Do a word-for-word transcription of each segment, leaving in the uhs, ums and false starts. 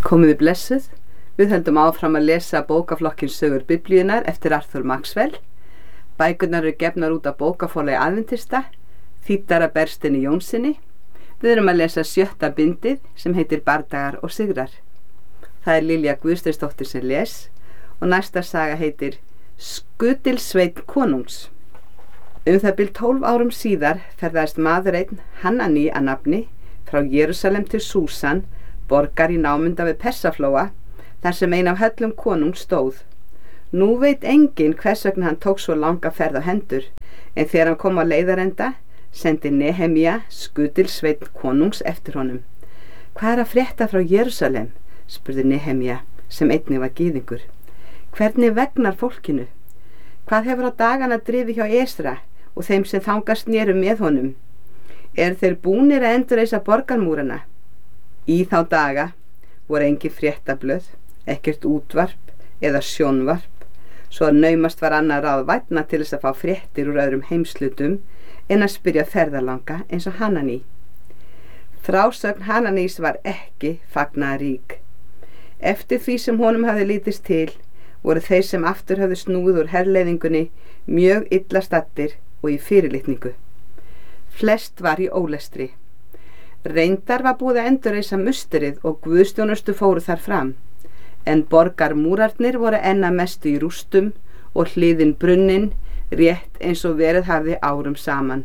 Komiði blessuð, við höldum áfram að lesa bókaflokkin Sögur Biblíunnar eftir Arthur Maxwell. Bækurnar eru gefnar út af bókaforlagi Aðventista, þýddar af Bergsteini Jónssyni. Við erum að lesa sjötta bindið sem heitir Bardagar og sigrar. Það er Lilja Guðsteinsdóttir sem les og næsta saga heitir Skutilsveinn konungs. Um það bil tólf árum síðar ferðaðist maður einn, Hanani að nafni, frá Jerúsalem til Súsan, borgar í námunda við Persaflóa, þar sem ein af höllum konungs stóð. Nú veit enginn hvers vegna hann tók svo langa ferð á hendur, en þegar hann kom á leiðarenda, sendi Nehemía Skutilsveinn konungs eftir honum. Hvað er að frétta frá Jerúsalem? Spurði Nehemía, sem einnig var gyðingur. Hvernig vegnar fólkinu? Hvað hefur á dagana drifið hjá Esra og þeim sem þangað snéru með honum? Er þeir búnir að endurreisa borgarmúrana? Í þá daga voru engin fréttablöð, ekkert útvarp eða sjónvarp, svo að naumast var annað ráð vænna til þess að fá fréttir úr öðrum heimslutum en að spyrja ferðalanga eins og Hanani. Frásögn Hananís var ekki fagnaðarík. Eftir því sem honum hafði lítist til, voru þeir sem aftur hafði snúið úr herleiðingunni mjög illa staddir og í fyrirlitningu. Flest var í ólestri. Reyndar var búið að endurreisa musterið og guðstjónustu fóru þar fram, en borgarmúrarnir voru enn að mestu í rústum og hliðin brunnin, rétt eins og verið hafði árum saman.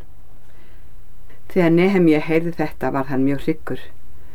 Þegar Nehemía heyrði þetta var hann mjög hryggur.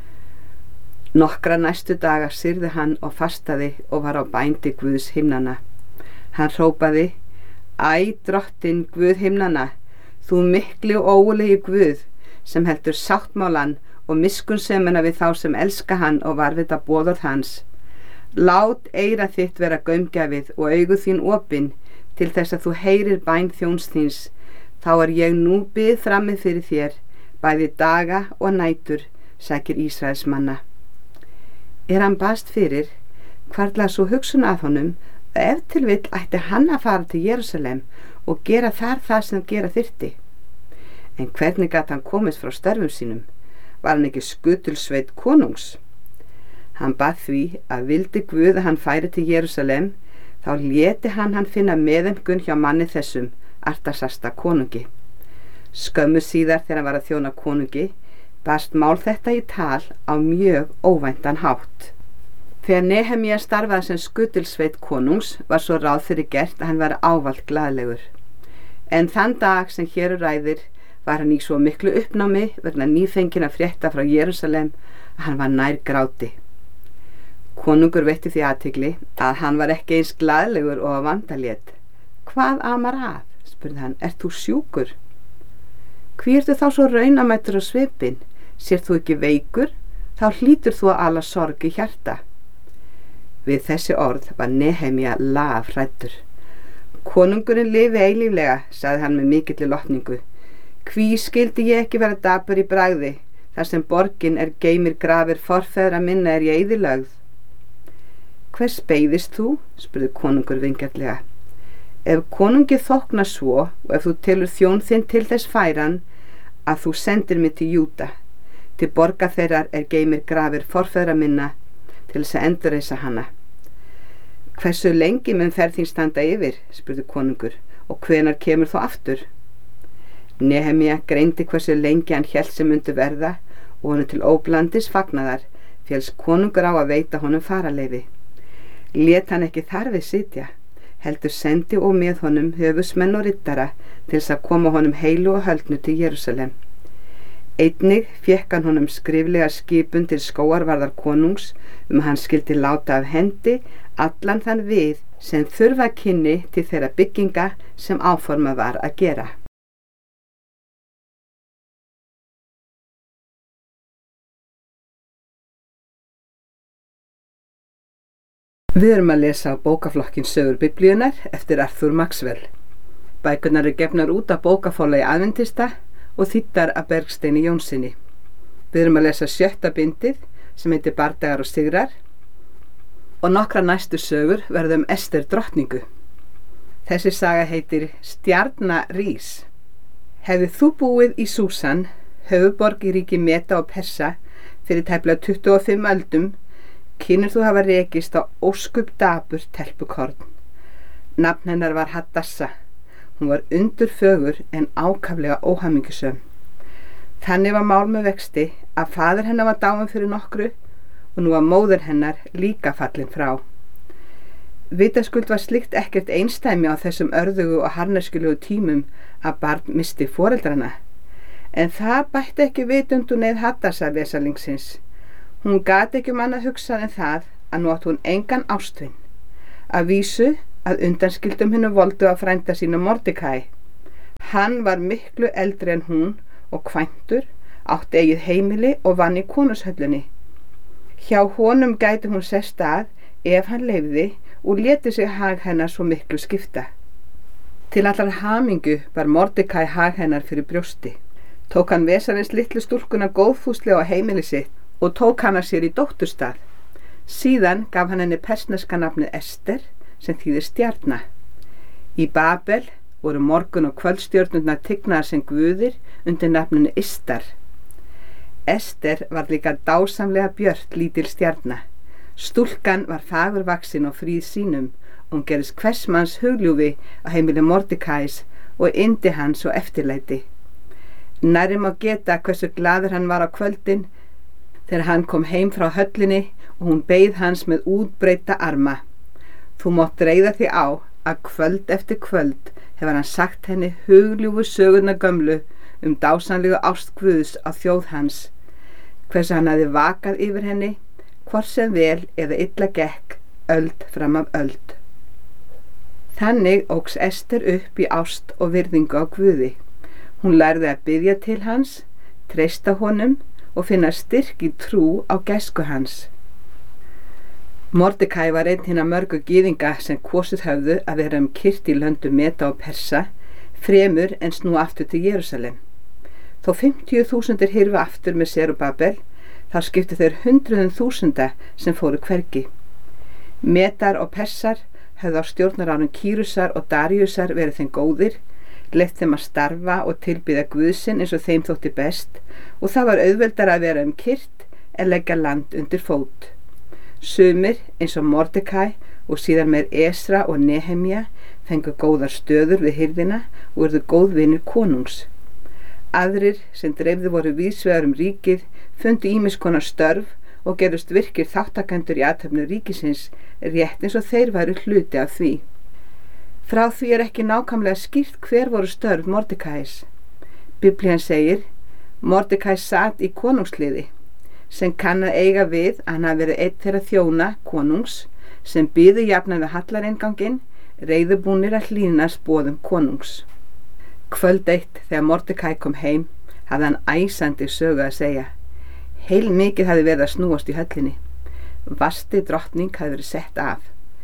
Nokkra næstu daga syrði hann og fastaði og var á bændi Guðs himnana. Hann hrópaði: Æ, drottin Guð himnana, þú mikli og ógurlegi Guð, sem heldur sáttmálan og miskunnsemina við þá sem elska hann og varðveita boðorð hans. Lát eyra þitt vera gaumgæfið og augu þín opin til þess að þú heyrir bæn þjóns þíns, þá er ég nú bið frammi fyrir þér, bæði daga og nætur, sækir Ísraels manna. Er hann baðst fyrir, hvarflaði svo hugsun að honum að ef til vill ætti hann að fara til Jerúsalem og gera þar það sem gera þyrfti. En hvernig gat hann komist frá störfum sínum? Var hann ekki Skutilsveinn konungs? Hann bað því að vildi Guð að hann færi til Jerúsalem, þá léti hann hann finna meðaumkun hjá manni þessum, Artasasta konungi. Skömmu síðar þegar hann var að þjóna konungi, barst mál þetta í tal á mjög óvæntan hátt. Þegar Nehemía starfaði sem Skutilsveinn konungs var svo ráð fyrir gert að hann var ávallt glaðlegur. En þann dag sem hér ræðir var hann í svo miklu uppnámi vegna nýfenginna frétta frá Jerúsalem að hann var nær gráti. Konungur veitti því athygli að hann var ekki eins glaðlegur og að vandalét. Hvað amar að? Spurði hann. Ert þú sjúkur? Hví ertu þá svo raunamættur á svipinn? Sér þú ekki veikur? Þá hlýtur þú að ala sorg í hjarta. Við þessi orð var Nehemía lafhræddur. Konungurinn lifi eilíflega, sagði hann með mikilli lotningu. Hví skildi ég ekki vera dapur í bragði, þar sem borgin er geymir grafir forfeðra minna er ég eyðilögð. Hvers beiðist þú? Spurði konungur vingjarnlega. Ef konungi þóknar svo og ef þú telur þjón þinn til þess færan að þú sendir mig til Júda, til borga þeirrar er geymir grafir forfeðra minna til þess að endurreisa hana. Hversu lengi mun ferð þín standa yfir? Spurði konungur, og hvenar kemur þú aftur? Nehemía greindi hversu lengi hann hélt sem myndi verða og honum til óblandis fagnaðar féllst konungur á að veita honum faraleyfi. Lét hann ekki þar við sitja, heldur sendi og með honum höfusmenn og riddara til þess að koma honum heilu og höldnu til Jerúsalem. Einnig fékk hann honum skriflega skipun til skóarvarðar konungs um hann skildi láta af hendi allan þann við sem þurfa kynni til þeirra bygginga sem áformað var að gera. Við erum að lesa á bókaflokkin Sögur Biblíunnar eftir Arthur Maxwell. Bækurnar eru gefnar út af bókaforlagi Aðventista og þýddar af Bergsteini Jónssyni. Við erum að lesa sjötta bindið sem heitir Bardagar og sigrar og nokkra næstu sögur verða um Ester drottningu. Þessi saga heitir Stjarna rís. Hefði þú búið í Súsan, höfuðborg í ríki Meda og Persa, fyrir tæplega tuttugu og fimm öldum, Kynir þú hafa rekist á óskup dapur telpukorn. Nafn hennar var Hadassa. Hún var undurfögur en ákaflega óhamingjusöm. Þannig var mál með vexti að faðir hennar var dáinn fyrir nokkru og nú var móðir hennar líka fallin frá. Vitaskuld var slíkt ekkert einstæmi á þessum örðugu og harneskjulegu tímum að barn misti foreldrana. En það bætti ekki vitund og neið Hadassa vesalingsins. Hún gat ekki um annað hugsað en það að nú átt hún engan ástvin. Að vísu að undanskildum hinnu voldu að frænda sínu Mordekæ. Hann var miklu eldri en hún og kvæntur, átti eigið heimili og vann í konurshöllunni. Hjá honum gæti hún sest að ef hann leyfði og léti sig hag hennar svo miklu skipta. Til allar hamingu var Mordekæ hag hennar fyrir brjósti. Tók hann vesarins litlu stúlkuna góðfúslega á heimili sitt og tók hana sér í dótturstað. Síðan gaf hann henni persneska nafnið Ester sem þýðir stjarna. Í Babel voru morgun- og kvöldstjörnurnar tignaðar sem guðir undir nafninu Istar. Ester var líka dásamlega björt lítil stjarna. Stúlkan var fagurvaxin og fríð sínum og hún gerðist hvers manns hugljúfi á heimili Mordekæs og yndi hans og eftirlæti. Nærri má geta hversu glaður hann var á kvöldin þegar hann kom heim frá höllinni og hún beið hans með útbreidda arma. Þú mátt reiða þig á að kvöld eftir kvöld hefur hann sagt henni hugljúfu söguna gömlu um dásamlegu ást Guðs á þjóð hans, hversu hann hafði vakað yfir henni, hvort sem vel eða illa gekk, öld fram af öld. Þannig óx Ester upp í ást og virðingu á Guði. Hún lærði að biðja til hans, treysta honum og finna styrk í trú á gæsku hans. Mordekæ var einn hinna mörgu gyðinga sem kosið höfðu að vera um kyrt í löndum Meda og Persa, fremur en snú aftur til Jerúsalem. Þó fimmtíu þúsundir hyrfu aftur með Serubabel, þá skiptu þeir hundruðum þúsunda sem fóru hvergi. Medar og Persar höfðu á stjórnarárun Kýrusar og Daríusar verið þeim góðir, leyft þeim að starfa og tilbyða Guðsinn eins og þeim þótti best og það var auðveldar að vera um kyrt en leggja land undir fót. Sumir eins og Mordekæ og síðan með Esra og Nehemja fengu góðar stöður við hirðina og urðu góðvinir konungs. Aðrir sem dreifðu voru víðsvegar um ríkið fundu ýmiss konar störf og gerðust virkir þáttakendur í athöfnu ríkisins rétt eins og þeir væru hluti af því. Frá því er ekki nákvæmlega skýrt hver voru störf Mordekæs. Biblían segir: Mordekæ sat í konungsliði, sem kann að eiga við að hann hafi verið einn þeirra þjóna konungs sem biðu jafnan við hallareinganginn, reiðubúnir að hlýðnast boðum konungs. Kvöld eitt þegar Mordekæ kom heim hafði hann æsandi sögu að segja. Heil mikið hafði verið að snúast í höllinni. Vasti drottning hafði verið sett af.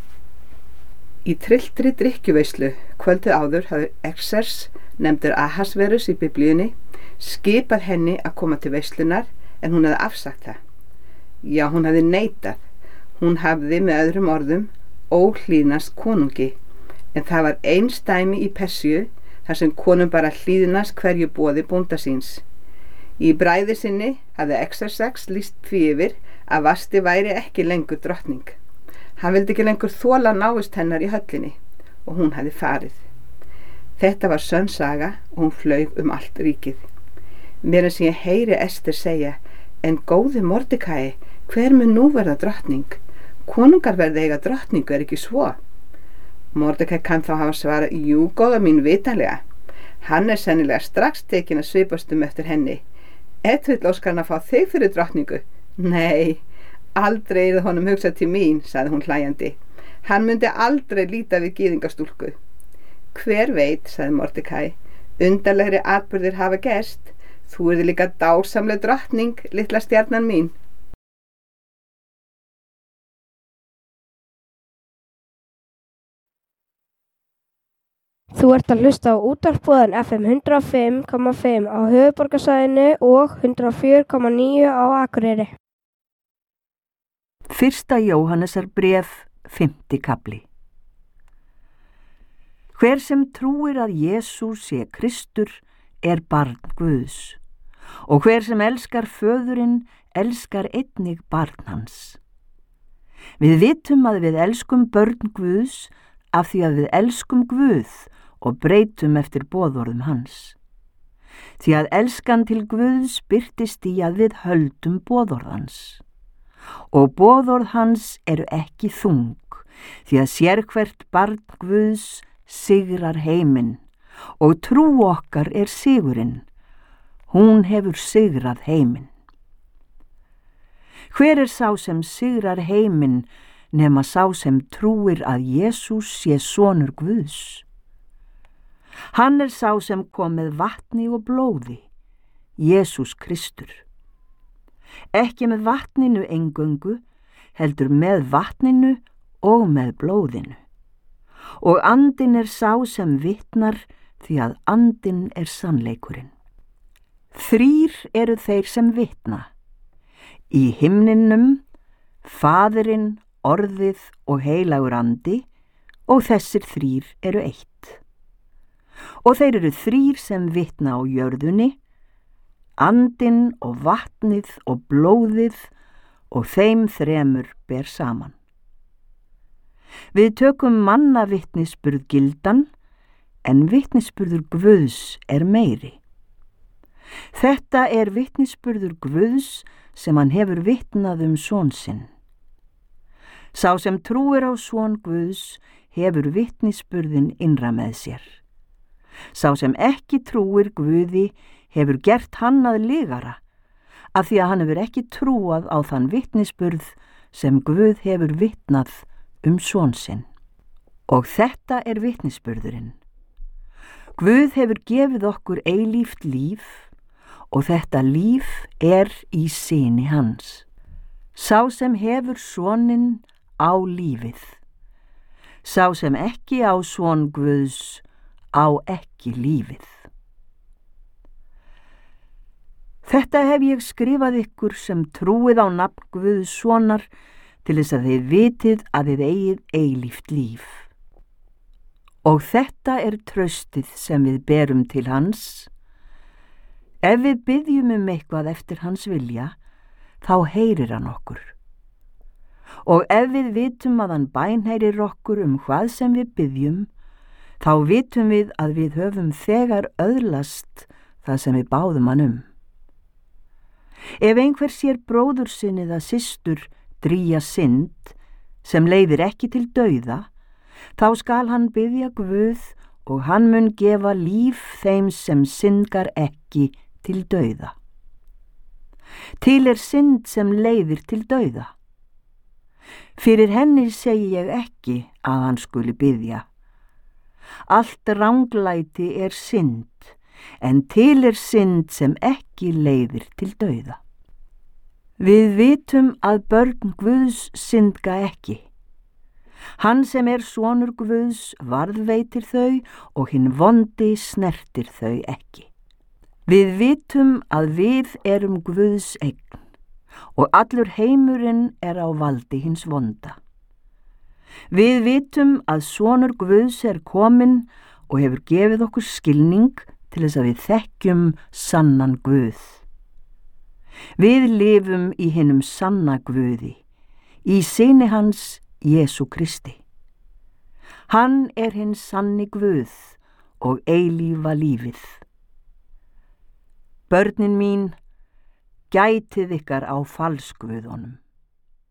Í trylltri drykkjuveislu kvöldið áður hafði Xerxes, nefndur Ahasverus í biblíunni, skipað henni að koma til veislunar en hún hafði afsagt það. Já, hún hafði neitað. Hún hafði með öðrum orðum óhlýðnast konungi, en það var einstæmi í Persíu þar sem konum bara hlýðnast hverju boði bónda síns. Í bræði sinni hafði Xerxes lýst því yfir að Vasti væri ekki lengur drottning. Hann vildi ekki lengur þola návist hennar í höllinni og hún hafði farið. Þetta var sönn saga og hún flaug um allt ríkið. Mér en sem ég heyri Ester segja: en góði Mordekæ, hver mun nú verða drottning? Konungar verði eiga drottningu, er ekki svo? Mordekæ kann þá hafa svarað: jú, góða mín, vitanlega. Hann er sennilega strax tekin að svipast um eftir henni. Ef vill óskar hann að fá þig fyrir drottningu? Nei, aldrei yrði honum hugsað til mín, sagði hún hlæjandi. Hann myndi aldrei líta við gyðingastúlku. Hver veit, sagði Mordekæ, undarlegri atburðir hafa gerst. Þú yrði líka dásamleg drottning, litla stjarnan mín. Þú ert að hlusta á útvarpsbúðan F M hundrað og fimm komma fimm á höfuðborgarsvæðinu og hundrað og fjögur komma níu á Akureyri. Fyrsta Jóhannesar bréf, fimmti kafli. Hver sem trúir að Jesús sé Kristur er barn Guðs, og hver sem elskar föðurinn elskar einnig barn hans. Við vitum að við elskum börn Guðs af því að við elskum Guð og breytum eftir boðorðum hans. Því að elskan til Guðs birtist í að við höldum boðorðans. Og boðorð hans eru ekki þung, því að sérhvert barn Guðs sigrar heiminn og trú okkar er sigurinn. Hún hefur sigrað heiminn. Hver er sá sem sigrar heiminn nema sá sem trúir að Jesús sé sonur Guðs? Hann er sá sem kom með vatni og blóði, Jesús Kristur. Ekki með vatninu eingöngu, heldur með vatninu og með blóðinu. Og andinn er sá sem vitnar því að andinn er sannleikurinn. Þrír eru þeir sem vitna. Í himninum, Faðirinn, Orðið og heilagur andi, og þessir þrír eru eitt. Og þeir eru þrír sem vitna á jörðunni, andinn og vatnið og blóðið, og þeim þremur ber saman. Við tökum manna vitnisburð gildan, en vitnisburður Guðs er meiri. Þetta er vitnisburður Guðs sem hann hefur vitnað um son sinn. Sá sem trúir á son Guðs hefur vitnisburðin innra með sér. Sá sem ekki trúir Guði hefur gert hann að lygara, af því að hann hefur ekki trúað á þann vitnisburð sem Guð hefur vitnað um son sinn. Og þetta er vitnisburðurinn. Guð hefur gefið okkur eilíft líf, og þetta líf er í syni hans. Sá sem hefur soninn á lífið. Sá sem ekki á son Guðs á ekki lífið. Þetta hef ég skrifað ykkur sem trúið á nafn Guðs sonar til þess að þið vitið að þið eigið eilíft líf. Og þetta er traustið sem við berum til hans. Ef við biðjum um eitthvað eftir hans vilja, þá heyrir hann okkur. Og ef við vitum að hann bænheyrir okkur um hvað sem við biðjum, þá vitum við að við höfum þegar öðlast það sem við báðum hann um. Ef einhver sér bróður sinn eða systur drýja synd sem leiðir ekki til dauða, þá skal hann biðja Guð og hann mun gefa líf þeim sem syndgar ekki til dauða. Til er synd sem leiðir til dauða. Fyrir henni segi ég ekki að hann skuli biðja. Allt ranglæti er synd, en til er synd sem ekki leiðir til dauða. Við vitum að börn Guðs syndga ekki. Hann sem er sonur Guðs varðveitir þau og hinn vondi snertir þau ekki. Við vitum að við erum Guðs eign og allur heimurinn er á valdi hins vonda. Við vitum að sonur Guðs er kominn og hefur gefið okkur skilning til þess að við þekkjum sannan Guð. Við lifum í hinum sanna Guði, í syni hans Jesú Kristi. Hann er hinn sanni Guð og eilífa lífið. Börnin mín, gætið ykkar á falsguðunum.